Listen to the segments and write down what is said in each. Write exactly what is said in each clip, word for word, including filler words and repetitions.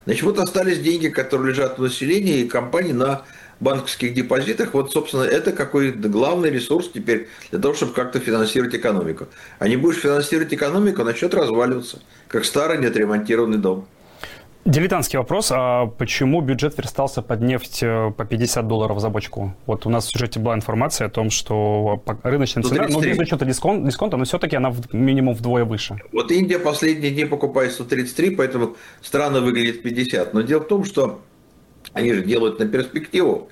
Значит, вот остались деньги, которые лежат у населения и компаний на банковских депозитах. Вот, собственно, это какой главный ресурс теперь для того, чтобы как-то финансировать экономику. А не будешь финансировать экономику, начнет разваливаться, как старый неотремонтированный дом. Дилетантский вопрос. А почему бюджет верстался под нефть по пятьдесят долларов за бочку? Вот у нас в сюжете была информация о том, что рыночная цена, ну, без учета дисконта, дисконта, но все-таки она в, минимум вдвое выше. Вот Индия последние дни покупает сто тридцать три, поэтому странно выглядит пятьдесят. Но дело в том, что они же делают на перспективу.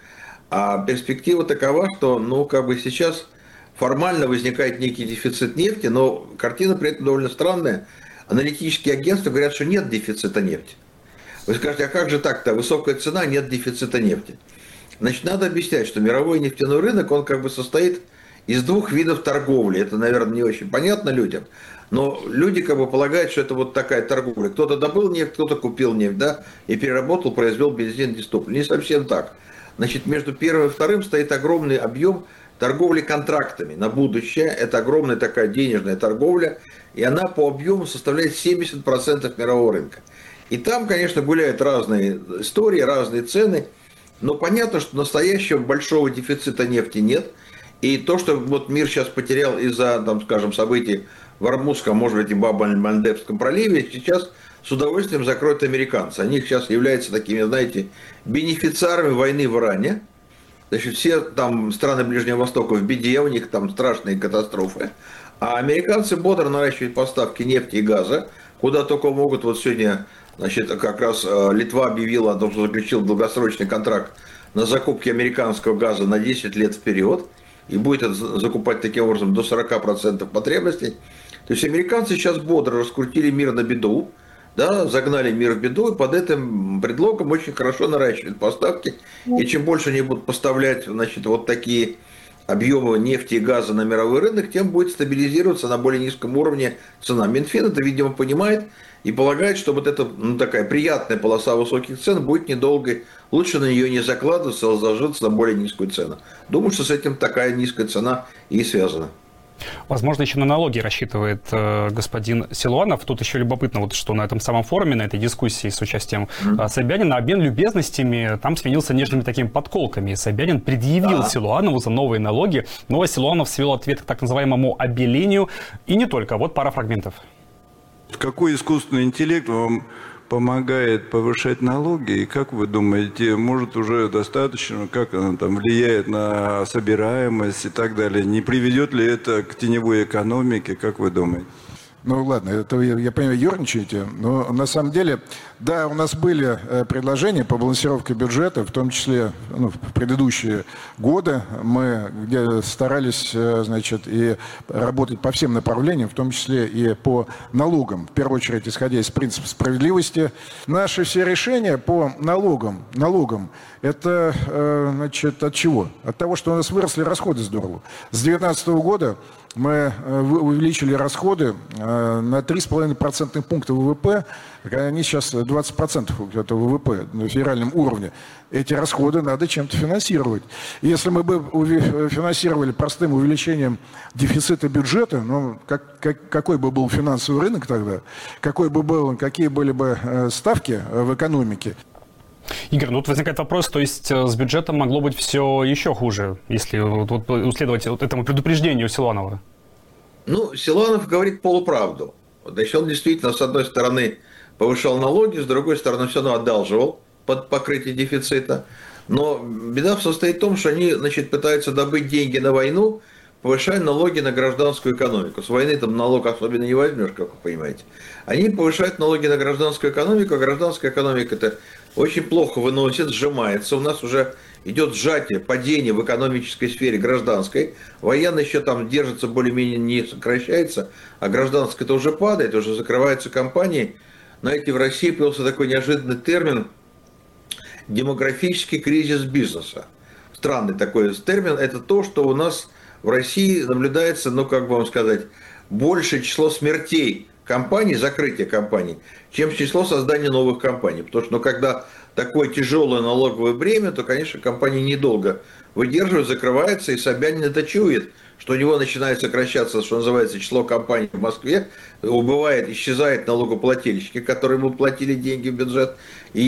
А перспектива такова, что, ну, как бы сейчас формально возникает некий дефицит нефти, но картина при этом довольно странная. Аналитические агентства говорят, что нет дефицита нефти. Вы скажете, а как же так-то? Высокая цена, нет дефицита нефти. Значит, надо объяснять, что мировой нефтяной рынок, он как бы состоит из двух видов торговли. Это, наверное, не очень понятно людям. Но люди как бы полагают, что это вот такая торговля. Кто-то добыл нефть, кто-то купил нефть, да, и переработал, произвел бензин, дистопливо. Не совсем так. Значит, между первым и вторым стоит огромный объем торговли контрактами на будущее. Это огромная такая денежная торговля, и она по объему составляет семьдесят процентов мирового рынка. И там, конечно, гуляют разные истории, разные цены, но понятно, что настоящего большого дефицита нефти нет. И то, что вот мир сейчас потерял из-за, там, скажем, событий в Ормузском, может быть, и Баб-аль-Мандебском проливе, сейчас с удовольствием закроют американцы. Они сейчас являются такими, знаете, бенефициарами войны в Иране. Значит, все там страны Ближнего Востока в беде, у них там страшные катастрофы. А американцы бодро наращивают поставки нефти и газа, куда только могут. Вот сегодня, значит, как раз Литва объявила о том, что заключила долгосрочный контракт на закупки американского газа на десять лет вперед. И будет это закупать таким образом до сорока процентов потребностей. То есть американцы сейчас бодро раскрутили мир на беду, да, загнали мир в беду, и под этим предлогом очень хорошо наращивают поставки. И чем больше они будут поставлять, значит, вот такие объемы нефти и газа на мировой рынок, тем будет стабилизироваться на более низком уровне цена. Минфин это, видимо, понимает и полагает, что вот эта, ну, такая приятная полоса высоких цен будет недолгой. Лучше на нее не закладываться, а заложиться на более низкую цену. Думаю, что с этим такая низкая цена и связана. Возможно, еще на налоги рассчитывает э, господин Силуанов. Тут еще любопытно, вот, что на этом самом форуме, на этой дискуссии с участием mm-hmm. Собянина, обмен любезностями там сменился нежными такими подколками. Собянин предъявил да. Силуанову за новые налоги, но Силуанов свел ответ к так называемому обелению. И не только. Вот пара фрагментов. Какой искусственный интеллект вам помогает повышать налоги? И как вы думаете, может уже достаточно, как она там влияет на собираемость и так далее? Не приведет ли это к теневой экономике, как вы думаете? Ну ладно, это я, я понимаю, ерничаете, но на самом деле, да, у нас были предложения по балансировке бюджета, в том числе ну, в предыдущие годы мы где старались, значит, и работать по всем направлениям, в том числе и по налогам, в первую очередь, исходя из принципа справедливости. Наши все решения по налогам, налогам это, значит, от чего? От того, что у нас выросли расходы здорово. С две тысячи девятнадцатого года мы увеличили расходы на три с половиной процентных пункта ВВП, они сейчас двадцать процентов это ВВП на федеральном уровне. Эти расходы надо чем-то финансировать. Если мы бы финансировали простым увеличением дефицита бюджета, ну, как, как, какой бы был финансовый рынок тогда, какой бы был, какие были бы ставки в экономике? Игорь, ну вот возникает вопрос, то есть с бюджетом могло быть все еще хуже, если вот, вот, уследовать вот этому предупреждению Силуанова? Ну, Силуанов говорит полуправду. Значит, он действительно, с одной стороны, повышал налоги, с другой стороны, все равно одалживал под покрытие дефицита. Но беда состоит в том, что они, значит, пытаются добыть деньги на войну, повышая налоги на гражданскую экономику. С войны там налог особенно не возьмешь, как вы понимаете. Они повышают налоги на гражданскую экономику, а гражданская экономика это очень плохо выносит, сжимается. У нас уже идет сжатие, падение в экономической сфере гражданской. Военная еще там держится, более-менее не сокращается, а гражданская это уже падает, уже закрываются компании. Знаете, в России появился такой неожиданный термин демографический кризис бизнеса. Странный такой термин. Это то, что у нас в России наблюдается, ну как бы вам сказать, большее число смертей компаний, закрытия компаний, чем число создания новых компаний. Потому что ну, когда такое тяжелое налоговое бремя, то, конечно, компания недолго выдерживает, закрывается, и Собянин это чует, что у него начинает сокращаться, что называется, число компаний в Москве, убывает, исчезает налогоплательщики, которые ему платили деньги в бюджет. И